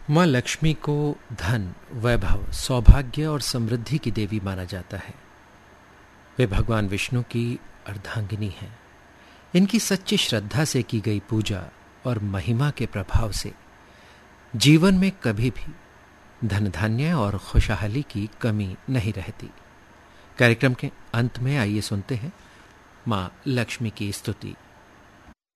माँ लक्ष्मी को धन, वैभव, सौभाग्य और समृद्धि की देवी माना जाता है। वे भगवान विष्णु की अर्धांगिनी हैं। इनकी सच्ची श्रद्धा से की गई पूजा और महिमा के प्रभाव से जीवन में कभी भी धन धान्य और खुशहाली की कमी नहीं रहती। कार्यक्रम के अंत में आइए सुनते हैं माँ लक्ष्मी की स्तुति।